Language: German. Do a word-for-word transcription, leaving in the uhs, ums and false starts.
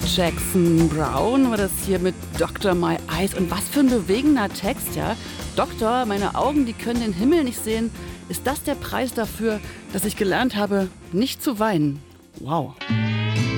Jackson Brown war das hier mit Doktor My Eyes. Und was für ein bewegender Text, ja. Doktor, meine Augen, die können den Himmel nicht sehen. Ist das der Preis dafür, dass ich gelernt habe, nicht zu weinen? Wow.